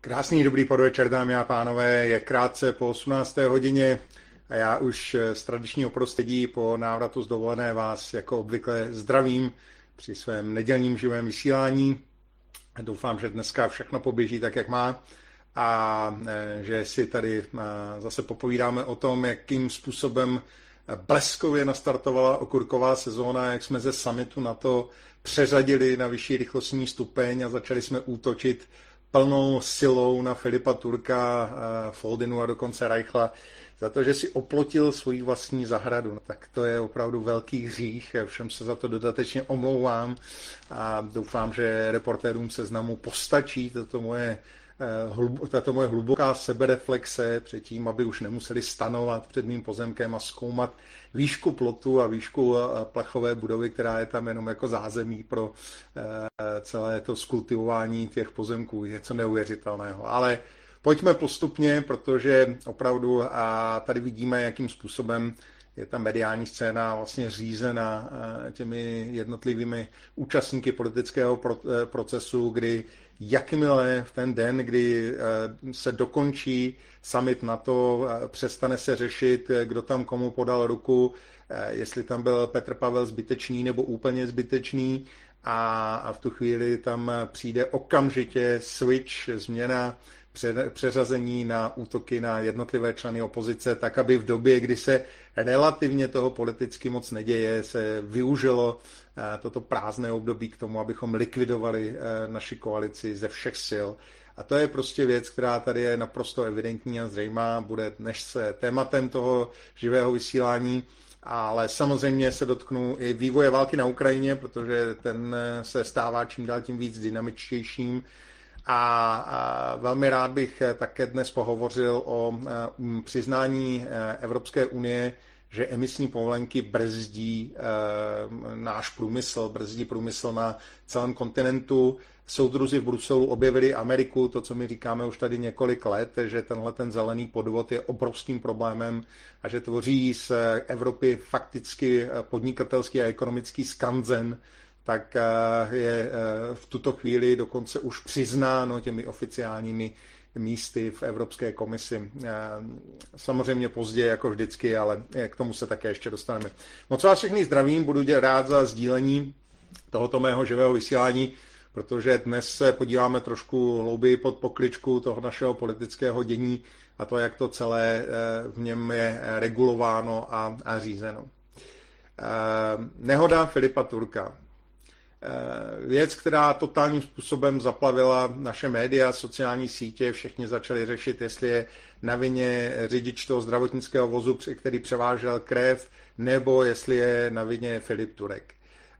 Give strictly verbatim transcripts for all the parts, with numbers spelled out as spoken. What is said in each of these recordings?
Krásný dobrý podvečer, dámy a pánové, je krátce po osmnácté hodině a já už z tradičního prostředí po návratu z dovolené vás jako obvykle zdravím při svém nedělním živém vysílání. Doufám, že dneska všechno poběží tak, jak má a že si tady zase popovídáme o tom, jakým způsobem bleskově nastartovala okurková sezóna, jak jsme ze summitu na to přeřadili na vyšší rychlostní stupeň a začali jsme útočit plnou silou na Filipa Turka, Foldinu a dokonce Reichla za to, že si oplotil svoji vlastní zahradu. Tak to je opravdu velký hřích, všem se za to dodatečně omlouvám a doufám, že reportérům Seznamu postačí toto moje, tato moje hluboká sebereflexe předtím, aby už nemuseli stanovat před mým pozemkem a zkoumat výšku plotu a výšku plachové budovy, která je tam jenom jako zázemí pro celé to skultivování těch pozemků. Je co neuvěřitelného. Ale pojďme postupně, protože opravdu a tady vidíme, jakým způsobem je ta mediální scéna vlastně řízena těmi jednotlivými účastníky politického procesu, kdy jakmile v ten den, kdy se dokončí summit NATO, přestane se řešit, kdo tam komu podal ruku, jestli tam byl Petr Pavel zbytečný nebo úplně zbytečný a v tu chvíli tam přijde okamžitě switch, změna, přeřazení na útoky na jednotlivé členy opozice, tak aby v době, kdy se relativně toho politicky moc neděje, se využilo toto prázdné období k tomu, abychom likvidovali naši koalici ze všech sil. A to je prostě věc, která tady je naprosto evidentní a zřejmá, bude dnes tématem toho živého vysílání, ale samozřejmě se dotknu i vývoje války na Ukrajině, protože ten se stává čím dál tím víc dynamičtějším. A, a velmi rád bych také dnes pohovořil o přiznání Evropské unie, že emisní povolenky brzdí e, náš průmysl, brzdí průmysl na celém kontinentu. Soudruzi v Bruselu objevili Ameriku, to, co my říkáme už tady několik let, že tenhle ten zelený podvod je obrovským problémem a že tvoří z Evropy fakticky podnikatelský a ekonomický skanzen, tak je v tuto chvíli dokonce už přiznáno těmi oficiálními místy v Evropské komisi. Samozřejmě později, jako vždycky, ale k tomu se také ještě dostaneme. Moc vás všechny zdravím, budu rád za sdílení tohoto mého živého vysílání, protože dnes se podíváme trošku hlouběji pod pokličku toho našeho politického dění a to, jak to celé v něm je regulováno a, a řízeno. Nehoda Filipa Turka. Věc, která totálním způsobem zaplavila naše média, sociální sítě, všichni začali řešit, jestli je na vině řidič toho zdravotnického vozu, který převážel krev, nebo jestli je na vině Filip Turek.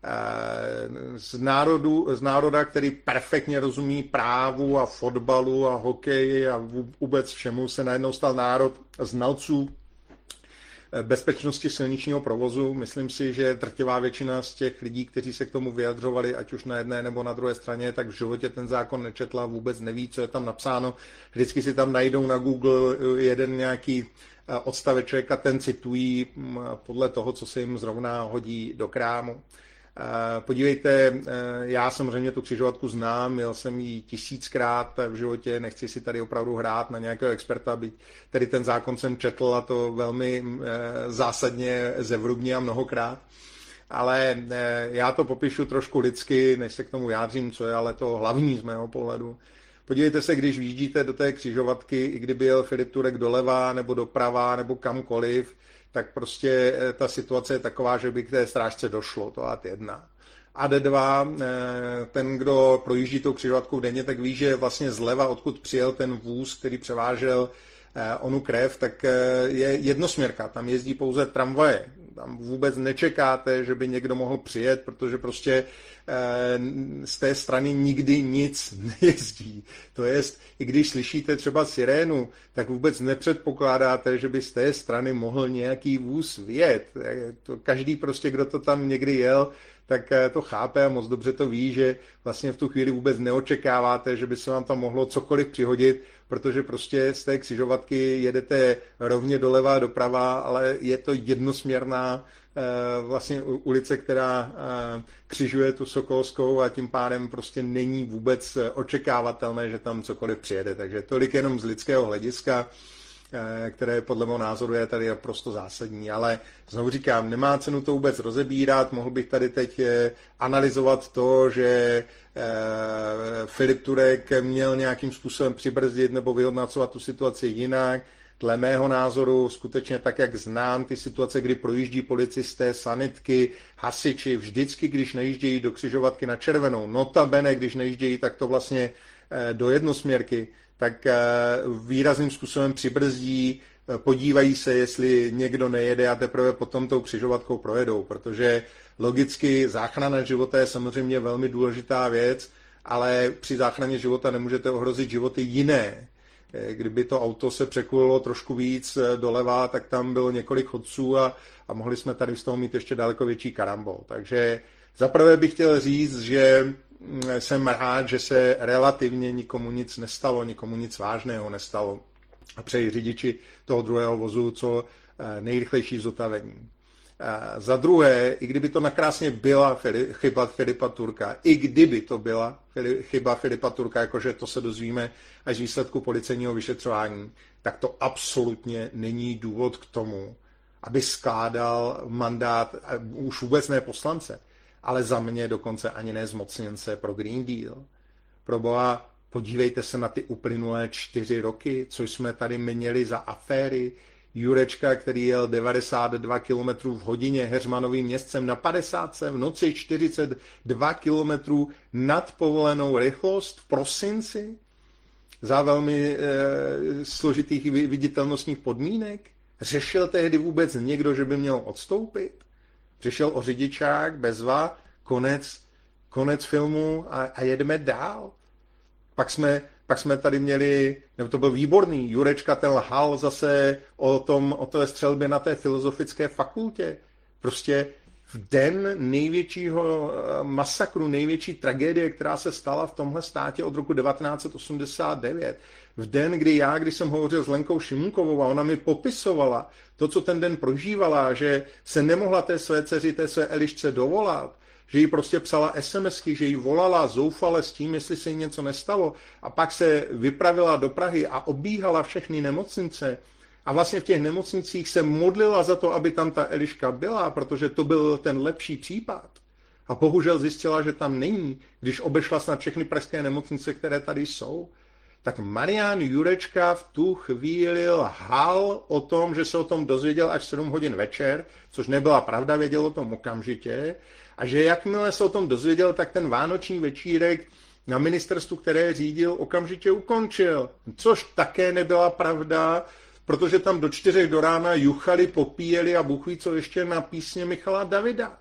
Z, národu, z národa, který perfektně rozumí právu a fotbalu a hokeji a vůbec všemu, se najednou stal národ znalců bezpečnosti silničního provozu. Myslím si, že drtivá většina z těch lidí, kteří se k tomu vyjadřovali, ať už na jedné nebo na druhé straně, tak v životě ten zákon nečetla, vůbec neví, co je tam napsáno. Vždycky si tam najdou na Google jeden nějaký odstaveček a ten citují podle toho, co se jim zrovna hodí do krámu. Podívejte, já samozřejmě tu křižovatku znám, měl jsem ji tisíckrát v životě, nechci si tady opravdu hrát na nějakého experta, byť tedy ten zákon jsem četl a to velmi zásadně zevrubně a mnohokrát. Ale já to popíšu trošku lidsky, než se k tomu vyjádřím, co je ale to hlavní z mého pohledu. Podívejte se, když vjíždíte do té křižovatky, i kdyby jel Filip Turek doleva nebo doprava nebo kamkoliv, tak prostě ta situace je taková, že by k té strážce došlo, to ad jedna. Ad dva, ten, kdo projíždí tou křižovatkou denně, tak ví, že vlastně zleva, odkud přijel ten vůz, který převážel onu krev, tak je jednosměrka, tam jezdí pouze tramvaje. Tam vůbec nečekáte, že by někdo mohl přijet, protože prostě z té strany nikdy nic nejezdí. To jest, i když slyšíte třeba sirénu, tak vůbec nepředpokládáte, že by z té strany mohl nějaký vůz vyjet. To každý prostě, kdo to tam někdy jel, tak to chápe a moc dobře to ví, že vlastně v tu chvíli vůbec neočekáváte, že by se vám tam mohlo cokoliv přihodit, protože prostě z té křižovatky jedete rovně doleva doprava, ale je to jednosměrná vlastně ulice, která křižuje tu Sokolskou a tím pádem prostě není vůbec očekávatelné, že tam cokoliv přijede. Takže tolik jenom z lidského hlediska, které podle mého názoru je tady naprosto zásadní. Ale znovu říkám, nemá cenu to vůbec rozebírat, mohl bych tady teď analyzovat to, že Filip Turek měl nějakým způsobem přibrzdit nebo vyhodnocovat tu situaci jinak. Dle mého názoru skutečně tak, jak znám ty situace, kdy projíždí policisté, sanitky, hasiči, vždycky, když najíždějí do křižovatky na červenou, notabene, když najíždějí takto vlastně do jednosměrky, tak výrazným způsobem přibrzdí, podívají se, jestli někdo nejede a teprve potom tou křižovatkou projedou, protože logicky záchrana života je samozřejmě velmi důležitá věc, ale při záchraně života nemůžete ohrozit životy jiné. Kdyby to auto se překulilo trošku víc doleva, tak tam bylo několik chodců a, a mohli jsme tady z toho mít ještě daleko větší karambol. Takže zaprvé bych chtěl říct, že jsem rád, že se relativně nikomu nic nestalo, nikomu nic vážného nestalo a přeji řidiči toho druhého vozu co nejrychlejší zotavení. Za druhé, i kdyby to nakrásně byla chyba Filipa Turka, i kdyby to byla chyba Filipa Turka, jakože to se dozvíme až z výsledku policejního vyšetřování, tak to absolutně není důvod k tomu, aby skládal mandát, už vůbec ne poslance, ale za mě dokonce ani ne zmocněnce pro Green Deal. Proboha, podívejte se na ty uplynulé čtyři roky, co jsme tady měli za aféry. Jurečka, který jel devadesát dva kilometrů v hodině Heřmanovým městcem na padesátce, v noci čtyřicet dva kilometrů nad povolenou rychlost v prosinci za velmi e, složitých viditelnostních podmínek. Řešil tehdy vůbec někdo, že by měl odstoupit? Přišel o řidičák, bezva, konec, konec filmu a, a jedeme dál. Pak jsme, pak jsme tady měli, nebo to byl výborný, Jurečka ten lhal zase o tom, o té střelbě na té filozofické fakultě. Prostě v den největšího masakru, největší tragédie, která se stala v tomhle státě od roku devatenáct set osmdesát devět. V den, kdy já, když jsem hovořil s Lenkou Šimunkovou a ona mi popisovala to, co ten den prožívala, že se nemohla té své dceři, té své Elišce dovolat, že jí prostě psala SMSky, že jí volala zoufale s tím, jestli se jí něco nestalo a pak se vypravila do Prahy a obíhala všechny nemocnice a vlastně v těch nemocnicích se modlila za to, aby tam ta Eliška byla, protože to byl ten lepší případ. A bohužel zjistila, že tam není, když obešla snad všechny pražské nemocnice, které tady jsou. Tak Marian Jurečka v tu chvíli lhal o tom, že se o tom dozvěděl až sedm hodin večer, což nebyla pravda, věděl o tom okamžitě. A že jakmile se o tom dozvěděl, tak ten vánoční večírek na ministerstvu, které řídil, okamžitě ukončil. Což také nebyla pravda, protože tam do čtyřech do rána juchali, popíjeli a Bůh ví, co ještě na písně Michala Davida.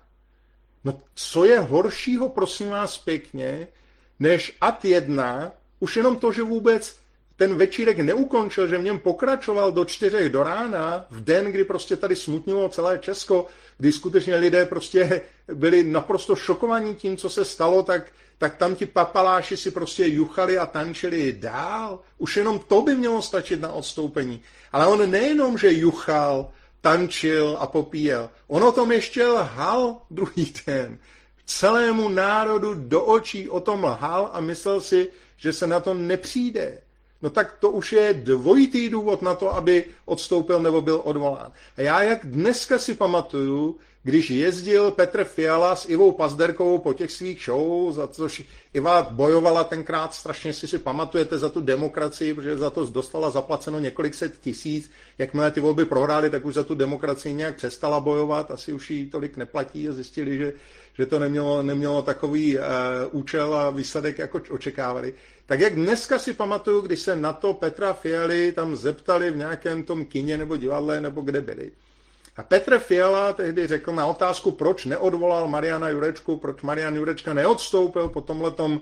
No co je horšího, prosím vás pěkně, než ad jedna, už jenom to, že vůbec ten večírek neukončil, že v něm pokračoval do čtyřech do rána, v den, kdy prostě tady smutnilo celé Česko, kdy skutečně lidé prostě byli naprosto šokovaní tím, co se stalo, tak, tak tam ti papaláši si prostě juchali a tančili dál. Už jenom to by mělo stačit na odstoupení. Ale on nejenom, že juchal, tančil a popíjel, on o tom ještě lhal druhý den. Celému národu do očí o tom lhal a myslel si, že se na to nepřijde. No tak to už je dvojitý důvod na to, aby odstoupil nebo byl odvolán. A já jak dneska si pamatuju, když jezdil Petr Fiala s Ivou Pazderkovou po těch svých show, za což Iva bojovala tenkrát, strašně si si pamatujete, za tu demokracii, protože za to dostala zaplaceno několik set tisíc. Jakmile ty volby prohrály, tak už za tu demokracii nějak přestala bojovat, asi už jí tolik neplatí a zjistili, že, že to nemělo, nemělo takový uh, účel a výsledek, jako očekávali. Tak jak dneska si pamatuju, když se na to Petra Fialy tam zeptali v nějakém tom kině nebo divadle, nebo kde byli. A Petr Fiala tehdy řekl na otázku, proč neodvolal Mariana Jurečku, proč Marian Jurečka neodstoupil po tomhletom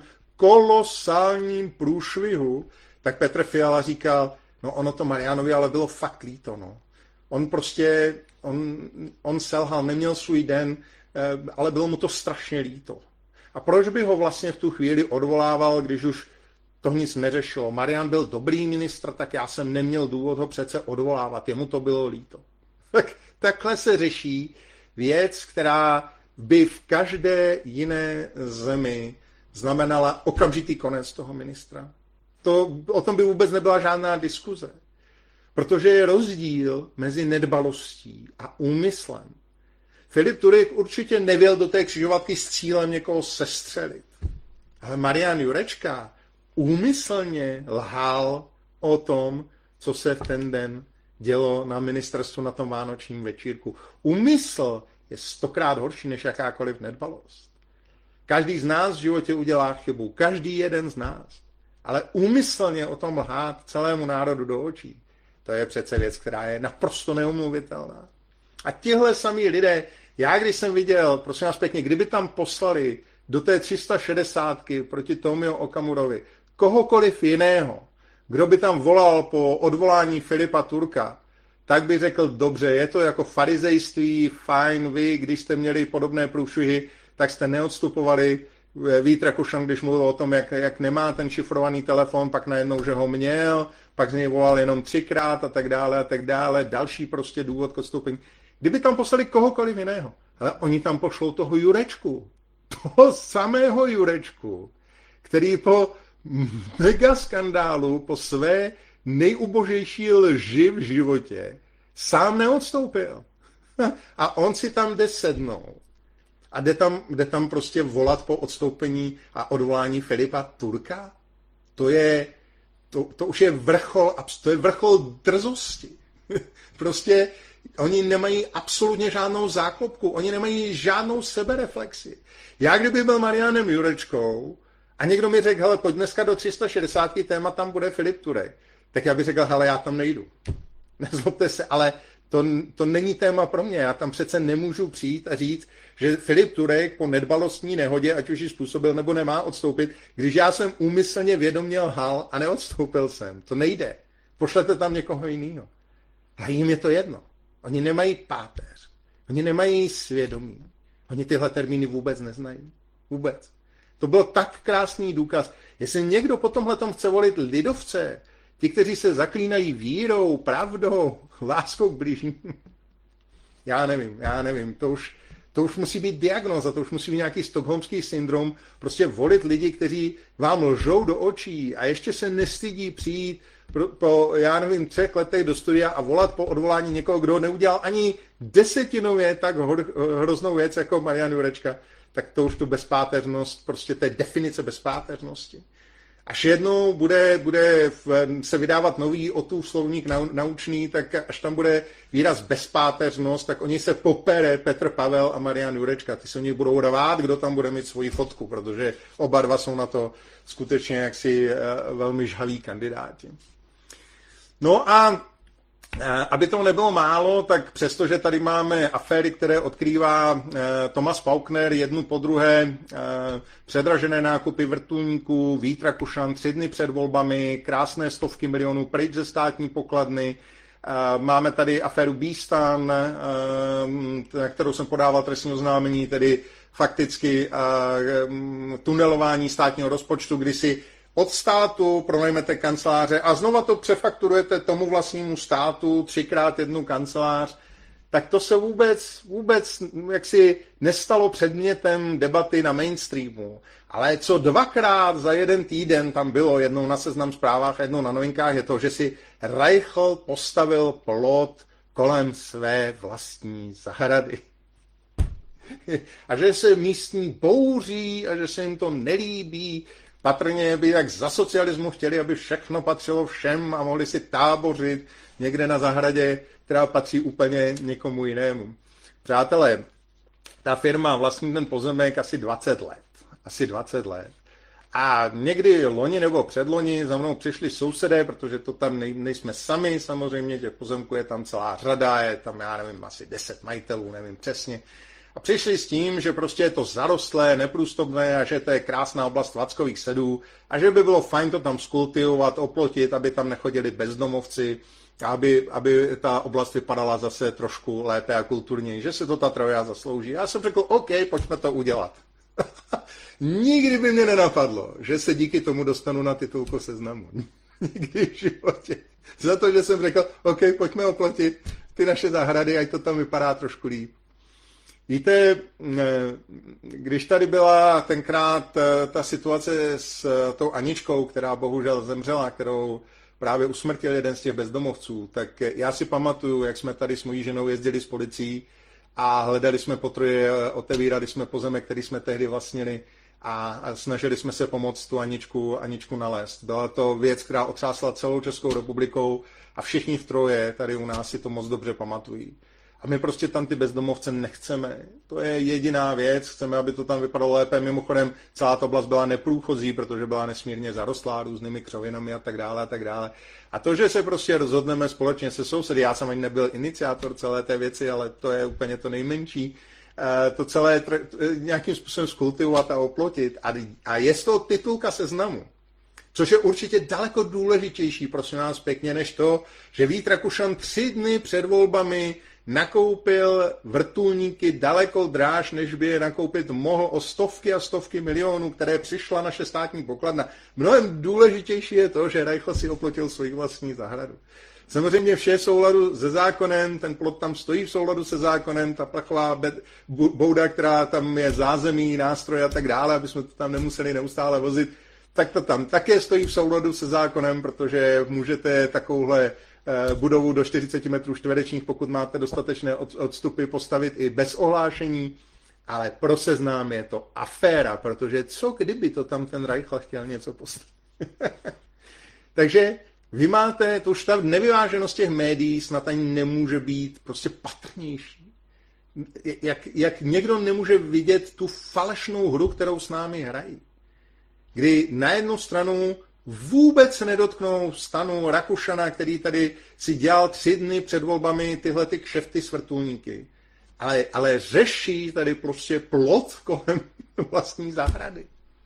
kolosálním průšvihu, tak Petr Fiala říkal, no ono to Marianovi ale bylo fakt líto, no. On prostě, on, on selhal, neměl svůj den, ale bylo mu to strašně líto. A proč by ho vlastně v tu chvíli odvolával, když už to nic neřešilo? Marian byl dobrý ministr, tak já jsem neměl důvod ho přece odvolávat, jemu to bylo líto. Tak takhle se řeší věc, která by v každé jiné zemi znamenala okamžitý konec toho ministra. To, o tom by vůbec nebyla žádná diskuze. Protože je rozdíl mezi nedbalostí a úmyslem. Filip Turek určitě nevěl do té křižovatky s cílem někoho sestřelit. Ale Marian Jurečka úmyslně lhal o tom, co se v ten den dělo na ministerstvu na tom vánočním večírku. Úmysl je stokrát horší než jakákoliv nedbalost. Každý z nás v životě udělá chybu, každý jeden z nás. Ale úmyslně o tom lhát celému národu do očí, to je přece věc, která je naprosto neomluvitelná. A tihle samí lidé, já když jsem viděl, prosím vás pěkně, kdyby tam poslali do té tři sta šedesátky proti Tomio Okamurovi kohokoliv jiného, kdo by tam volal po odvolání Filipa Turka, tak by řekl, dobře, je to jako farizejství, fajn, vy, když jste měli podobné průšvihy, tak jste neodstupovali. Vít Rakušan, když mluvil o tom, jak, jak nemá ten šifrovaný telefon, pak najednou, že ho měl, pak z něj volal jenom třikrát a tak dále a tak dále, další prostě důvod k odstoupení. Kdyby tam poslali kohokoliv jiného, ale oni tam pošlou toho Jurečku, toho samého Jurečku, který po mega skandálu, po své nejubožejší lži v životě sám neodstoupil. A on si tam jde sednout a jde tam, jde tam prostě volat po odstoupení a odvolání Filipa Turka. To je, to, to už je vrchol, to je vrchol drzosti. Prostě oni nemají absolutně žádnou záklopku, oni nemají žádnou sebereflexi. Já kdyby byl Marianem Jurečkou a někdo mi řekl, hele, pojď dneska do tři sta šedesát, téma tam bude Filip Turek, tak já bych řekl, hele, já tam nejdu. Nezlobte se, ale to, to není téma pro mě. Já tam přece nemůžu přijít a říct, že Filip Turek po nedbalostní nehodě, ať už ji způsobil nebo nemá odstoupit, když já jsem úmyslně vědomě lhal a neodstoupil jsem. To nejde. Pošlete tam někoho jiného. A jim je to jedno. Oni nemají páteř. Oni nemají svědomí. Oni tyhle termíny vůbec neznají. Vůbec. To byl tak krásný důkaz. Jestli někdo po tomhletom chce volit lidovce, ti, kteří se zaklínají vírou, pravdou, láskou k bližním, já nevím, já nevím, to už, to už musí být diagnóza, to už musí být nějaký stockholmský syndrom, prostě volit lidi, kteří vám lžou do očí a ještě se nestydí přijít po, po já nevím, třech letech do studia a volat po odvolání někoho, kdo neudělal ani desetinově tak hroznou věc jako Marian Jurečka, tak to už tu bezpáteřnost, prostě té definice bezpáteřnosti. Až jednou bude, bude se vydávat nový Ottův slovník naučný, tak až tam bude výraz bezpáteřnost, tak oni se popere Petr Pavel a Marian Jurečka. Ty se o nich budou rvát, kdo tam bude mít svoji fotku, protože oba dva jsou na to skutečně jaksi velmi žhaví kandidáti. No a aby to nebylo málo, tak přestože tady máme aféry, které odkrývá Thomas Faulkner jednu po druhé, předražené nákupy vrtulníků, Vít Rakušan tři dny před volbami, krásné stovky milionů pryč ze státní pokladny, máme tady aféru Bístan, na kterou jsem podával trestní oznámení, tedy fakticky tunelování státního rozpočtu, kdy si od státu pronajmete kanceláře a znova to přefakturujete tomu vlastnímu státu, třikrát jednu kancelář, tak to se vůbec, vůbec jaksi nestalo předmětem debaty na mainstreamu. Ale co dvakrát za jeden týden tam bylo, jednou na Seznam Zprávách a jednou na Novinkách, je to, že si Reichel postavil plot kolem své vlastní zahrady. A že se místní bouří a že se jim to nelíbí. Patrně by jak za socialismu chtěli, aby všechno patřilo všem a mohli si tábořit někde na zahradě, která patří úplně někomu jinému. Přátelé, ta firma vlastní ten pozemek asi dvacet let. Asi dvacet let. A někdy loni nebo předloni za mnou přišli sousedé, protože to tam nej, nejsme sami, samozřejmě, že pozemku je tam celá řada, je tam, já nevím, asi deset majitelů, nevím přesně. A přišli s tím, že prostě je to zarostlé, neprůstupné a že to je krásná oblast Vackových sedů a že by bylo fajn to tam skultivovat, oplotit, aby tam nechodili bezdomovci, aby, aby ta oblast vypadala zase trošku lépe a kulturněji, že se to ta Troja zaslouží. Já jsem řekl, OK, pojďme to udělat. Nikdy by mě nenapadlo, že se díky tomu dostanu na titulku Seznamu. Nikdy v životě. Za to, že jsem řekl, OK, pojďme oplotit ty naše zahrady, ať to tam vypadá trošku líp. Víte, když tady byla tenkrát ta situace s tou Aničkou, která bohužel zemřela, kterou právě usmrtil jeden z těch bezdomovců, tak já si pamatuju, jak jsme tady s mojí ženou jezdili s policií a hledali jsme potroje, otevírali jsme pozemek, který jsme tehdy vlastnili a snažili jsme se pomoct tu Aničku, Aničku nalézt. Byla to věc, která otřásla celou Českou republikou a všichni v Troje tady u nás si to moc dobře pamatují. A my prostě tam ty bezdomovce nechceme. To je jediná věc, chceme, aby to tam vypadalo lépe. Mimochodem, celá ta oblast byla neprůchozí, protože byla nesmírně zarostlá různými křovinami a tak dále a tak dále. A to, že se prostě rozhodneme společně se sousedy, já jsem ani nebyl iniciátor celé té věci, ale to je úplně to nejmenší, to celé nějakým způsobem skultivovat a oplotit. A je z toho titulka seznamu, což je určitě daleko důležitější, prosím vás pěkně, než to, že Vít Rakušan tři dny před volbami nakoupil vrtulníky daleko dráž, než by je nakoupit mohl, o stovky a stovky milionů, které přišla naše státní pokladna. Mnohem důležitější je to, že Reichl si oplotil svoji vlastní zahradu. Samozřejmě vše je v souladu se zákonem, ten plot tam stojí v souladu se zákonem, ta plachová bouda, která tam je zázemí, nástroj a tak dále, aby jsme to tam nemuseli neustále vozit, tak to tam také stojí v souladu se zákonem, protože můžete takovouhle budovu do čtyřicet metrů čtverečních, pokud máte dostatečné odstupy, postavit i bez ohlášení, ale pro Seznam je to aféra, protože co kdyby to tam ten Reichl chtěl něco postavit. Takže vy máte, to už ta nevyváženost těch médií snad ani nemůže být prostě patrnější. Jak, jak někdo nemůže vidět tu falešnou hru, kterou s námi hrají. Kdy na jednu stranu vůbec se nedotknou stanu Rakušana, který tady si dělal tři dny před volbami tyhle ty kšefty s vrtulníky. Ale, ale řeší tady prostě plot kolem vlastní zahrady.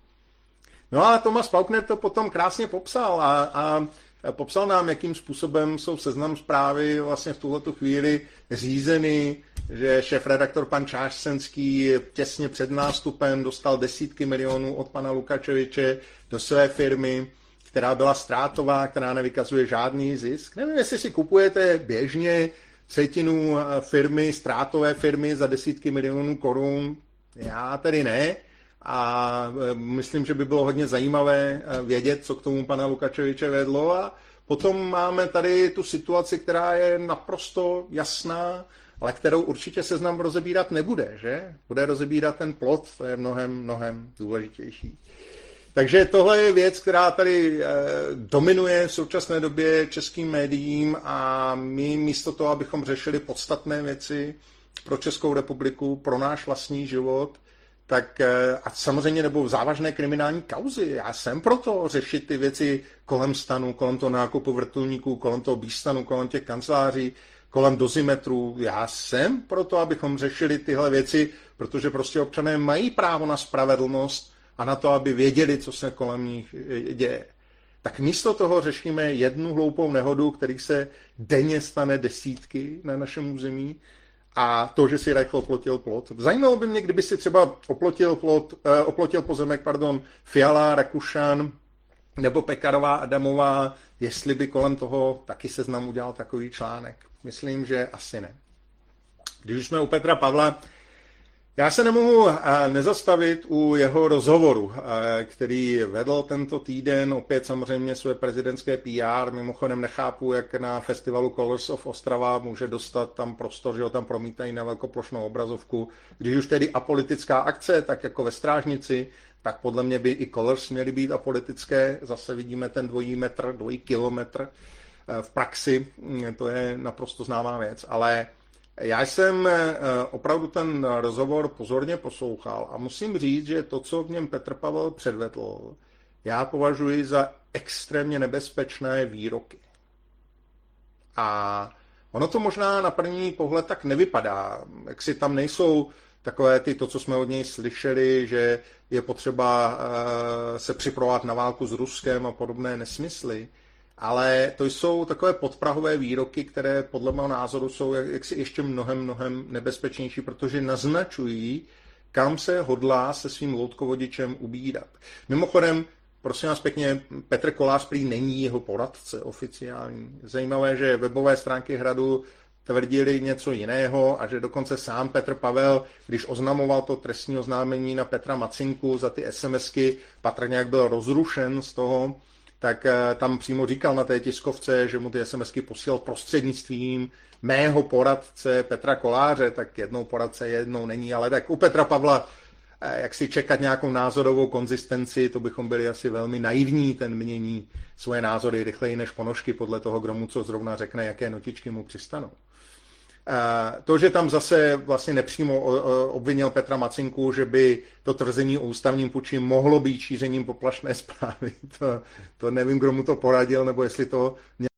No a Thomas Faulkner to potom krásně popsal a, a popsal nám, jakým způsobem jsou Seznam Zprávy vlastně v tuhletu chvíli řízeny, že šéfredaktor pan Čášcenský těsně před nástupem dostal desítky milionů od pana Lukačeviče do své firmy, která byla ztrátová, která nevykazuje žádný zisk. Nevím, jestli si kupujete běžně třetinu firmy, ztrátové firmy za desítky milionů korun. Já tedy ne. A myslím, že by bylo hodně zajímavé vědět, co k tomu pana Lukačeviče vedlo. A potom máme tady tu situaci, která je naprosto jasná, ale kterou určitě Seznam rozebírat nebude, že? Bude rozebírat ten plot, to je mnohem, mnohem důležitější. Takže tohle je věc, která tady dominuje v současné době českým médiím a my místo toho, abychom řešili podstatné věci pro Českou republiku, pro náš vlastní život, tak a samozřejmě nebo závažné kriminální kauzy. Já jsem proto řešit ty věci kolem stanu, kolem toho nákupu vrtulníků, kolem toho býstanu, kolem těch kanceláří, kolem dozimetrů. Já jsem proto, abychom řešili tyhle věci, protože prostě občané mají právo na spravedlnost a na to, aby věděli, co se kolem nich děje. Tak místo toho řešíme jednu hloupou nehodu, který se denně stane desítky na našem území, a to, že si Reichl oplotil plot. Zajímalo by mě, kdyby si třeba oplotil, plot, eh, oplotil pozemek, pardon, Fiala, Rakušan nebo Pekarová, Adamová, jestli by kolem toho taky Seznam udělal takový článek. Myslím, že asi ne. Když už jsme u Petra Pavla, já se nemohu nezastavit u jeho rozhovoru, který vedl tento týden, opět samozřejmě své prezidentské P R, mimochodem nechápu, jak na festivalu Colors of Ostrava může dostat tam prostor, že ho tam promítají na velkoplošnou obrazovku. Když už tedy apolitická akce, tak jako ve Strážnici, tak podle mě by i Colors měly být apolitické, zase vidíme ten dvojí metr, dvojí kilometr v praxi, to je naprosto známá věc, ale já jsem opravdu ten rozhovor pozorně poslouchal a musím říct, že to, co v něm Petr Pavel předvedl, já považuji za extrémně nebezpečné výroky. A ono to možná na první pohled tak nevypadá. Jak si tam nejsou takové ty, to, co jsme od něj slyšeli, že je potřeba se připravovat na válku s Ruskem a podobné nesmysly. Ale to jsou takové podprahové výroky, které podle mého názoru jsou jaksi ještě mnohem, mnohem nebezpečnější, protože naznačují, kam se hodlá se svým loutkovodičem ubírat. Mimochodem, prosím vás pěkně, Petr Kolář prý není jeho poradce oficiální. Zajímavé, že webové stránky Hradu tvrdili něco jiného a že dokonce sám Petr Pavel, když oznamoval to trestní oznámení na Petra Macinku za ty SMSky, patrně jak byl rozrušen z toho, tak tam přímo říkal na té tiskovce, že mu ty SMSky posílal prostřednictvím mého poradce Petra Koláře, tak jednou poradce, jednou není, ale tak u Petra Pavla, jak si čekat nějakou názorovou konzistenci, to bychom byli asi velmi naivní, ten mění svoje názory rychleji než ponožky podle toho, kdo mu co zrovna řekne, jaké notičky mu přistanou. To, že tam zase vlastně nepřímo obvinil Petra Macinku, že by to tvrzení o ústavním puči mohlo být šířením poplašné zprávy, to, to nevím, kdo mu to poradil, nebo jestli to